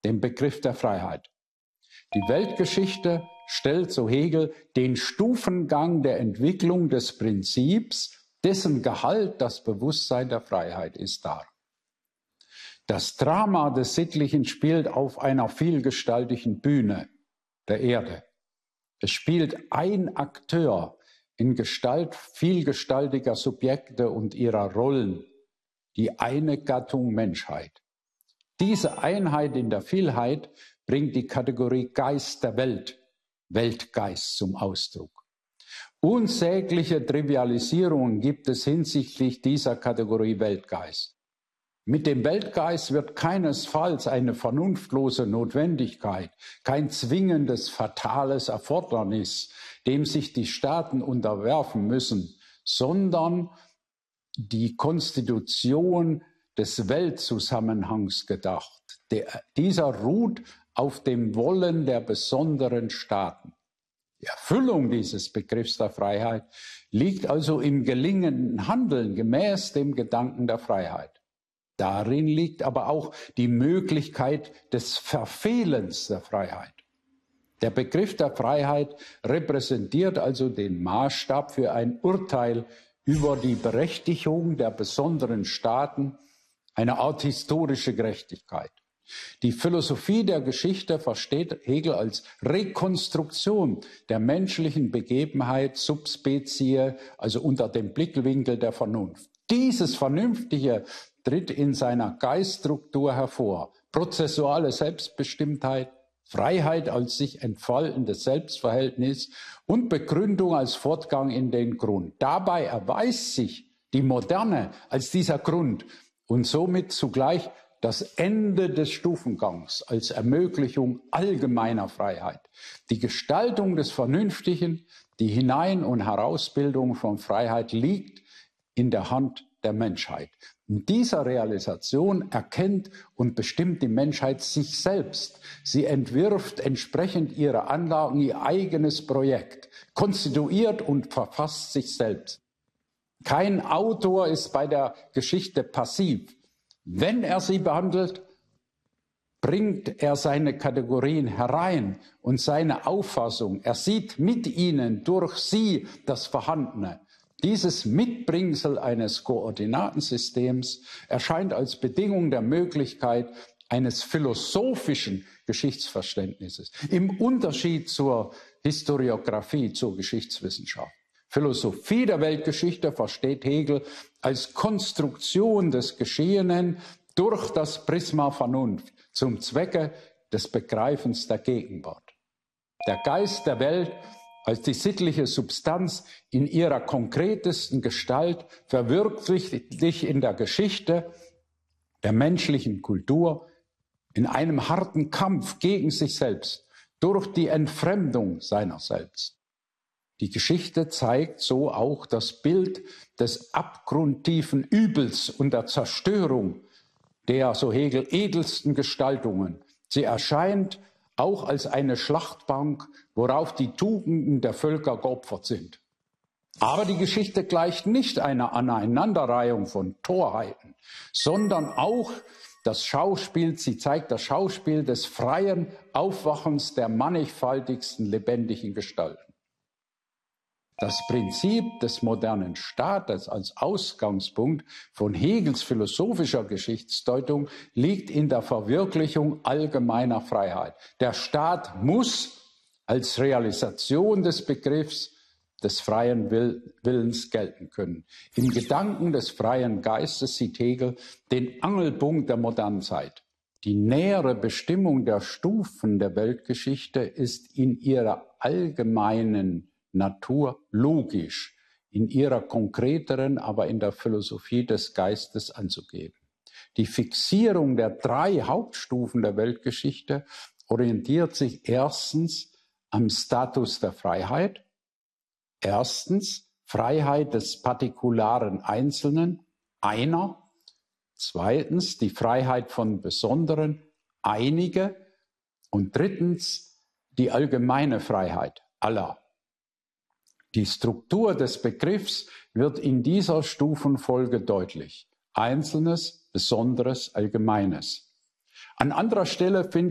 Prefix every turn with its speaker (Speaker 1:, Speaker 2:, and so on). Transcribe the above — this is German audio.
Speaker 1: dem Begriff der Freiheit. Die Weltgeschichte stellt, so Hegel, den Stufengang der Entwicklung des Prinzips, dessen Gehalt das Bewusstsein der Freiheit ist, dar. Das Drama des Sittlichen spielt auf einer vielgestaltigen Bühne der Erde. Es spielt ein Akteur in Gestalt vielgestaltiger Subjekte und ihrer Rollen, die eine Gattung Menschheit. Diese Einheit in der Vielheit bringt die Kategorie Geist der Welt, Weltgeist zum Ausdruck. Unsägliche Trivialisierungen gibt es hinsichtlich dieser Kategorie Weltgeist. Mit dem Weltgeist wird keinesfalls eine vernunftlose Notwendigkeit, kein zwingendes, fatales Erfordernis, dem sich die Staaten unterwerfen müssen, sondern die Konstitution des Weltzusammenhangs gedacht. Dieser ruht auf dem Wollen der besonderen Staaten. Die Erfüllung dieses Begriffs der Freiheit liegt also im gelingenden Handeln gemäß dem Gedanken der Freiheit. Darin liegt aber auch die Möglichkeit des Verfehlens der Freiheit. Der Begriff der Freiheit repräsentiert also den Maßstab für ein Urteil über die Berechtigung der besonderen Staaten, eine Art historische Gerechtigkeit. Die Philosophie der Geschichte versteht Hegel als Rekonstruktion der menschlichen Begebenheit sub specie, also unter dem Blickwinkel der Vernunft. Dieses Vernünftige tritt in seiner Geiststruktur hervor. Prozessuale Selbstbestimmtheit, Freiheit als sich entfaltendes Selbstverhältnis und Begründung als Fortgang in den Grund. Dabei erweist sich die Moderne als dieser Grund und somit zugleich das Ende des Stufengangs als Ermöglichung allgemeiner Freiheit. Die Gestaltung des Vernünftigen, die Hinein- und Herausbildung von Freiheit liegt in der Hand der Menschheit. In dieser Realisation erkennt und bestimmt die Menschheit sich selbst. Sie entwirft entsprechend ihrer Anlagen ihr eigenes Projekt, konstituiert und verfasst sich selbst. Kein Autor ist bei der Geschichte passiv. Wenn er sie behandelt, bringt er seine Kategorien herein und seine Auffassung. Er sieht mit ihnen, durch sie, das Vorhandene. Dieses Mitbringsel eines Koordinatensystems erscheint als Bedingung der Möglichkeit eines philosophischen Geschichtsverständnisses, im Unterschied zur Historiographie, zur Geschichtswissenschaft. Philosophie der Weltgeschichte versteht Hegel als Konstruktion des Geschehenen durch das Prisma Vernunft zum Zwecke des Begreifens der Gegenwart. Der Geist der Welt als die sittliche Substanz in ihrer konkretesten Gestalt verwirklicht sich in der Geschichte der menschlichen Kultur in einem harten Kampf gegen sich selbst durch die Entfremdung seiner selbst. Die Geschichte zeigt so auch das Bild des abgrundtiefen Übels und der Zerstörung der, so Hegel, edelsten Gestaltungen. Sie erscheint auch als eine Schlachtbank, worauf die Tugenden der Völker geopfert sind. Aber die Geschichte gleicht nicht einer Aneinanderreihung von Torheiten, sondern auch das Schauspiel, sie zeigt das Schauspiel des freien Aufwachens der mannigfaltigsten lebendigen Gestalten. Das Prinzip des modernen Staates als Ausgangspunkt von Hegels philosophischer Geschichtsdeutung liegt in der Verwirklichung allgemeiner Freiheit. Der Staat muss als Realisation des Begriffs des freien Willens gelten können. Im Gedanken des freien Geistes sieht Hegel den Angelpunkt der modernen Zeit. Die nähere Bestimmung der Stufen der Weltgeschichte ist in ihrer allgemeinen Natur logisch, in ihrer konkreteren, aber in der Philosophie des Geistes anzugeben. Die Fixierung der 3 Hauptstufen der Weltgeschichte orientiert sich erstens am Status der Freiheit. Erstens Freiheit des partikularen Einzelnen, einer. Zweitens die Freiheit von Besonderen, einige. Und drittens die allgemeine Freiheit aller. Die Struktur des Begriffs wird in dieser Stufenfolge deutlich. Einzelnes, Besonderes, Allgemeines. An anderer Stelle findet